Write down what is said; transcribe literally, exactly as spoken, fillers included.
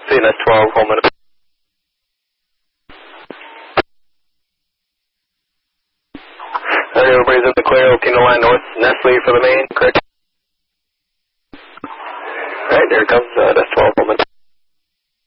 C N S twelve, home minute. Alright, everybody's in the clear. Looking to line north, Nestle for the main, correct? Alright, there it comes. Uh,